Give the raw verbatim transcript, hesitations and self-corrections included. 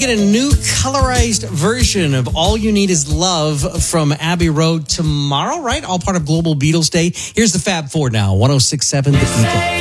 get a new colorized version of All You Need Is Love from Abbey Road tomorrow, right? All part of Global Beatles Day. Here's the Fab Four now. one oh six point seven The Eagle.